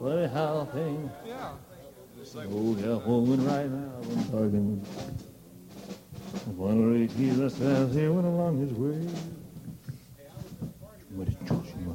funny how things. Yeah. Oh, California right now, I'm talking. One day Jesus says he went along his way.